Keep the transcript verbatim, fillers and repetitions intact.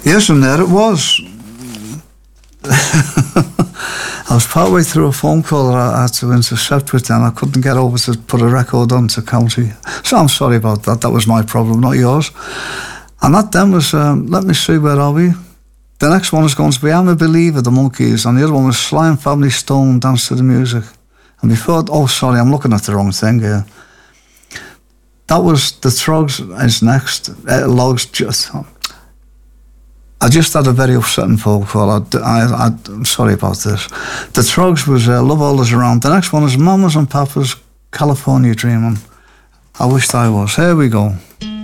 Yes, and there it was. I was partway through a phone call that I had to intercept with them. I couldn't get over to put a record on to County. So I'm sorry about that. That was my problem, not yours. And that then was, um, let me see, where are we? The next one was going to be I'm a Believer, the Monkees, and the other one was Sly and Family Stone, Dance to the Music. And before, oh, sorry, I'm looking at the wrong thing here. That was the Trogs is next. Uh, Logs just. I just had a very upsetting phone call. I, I, I, I'm sorry about this. The Trogs was uh, Love All Is Around. The next one is Mamas and Papas, California Dreamin'. I wished I was. Here we go.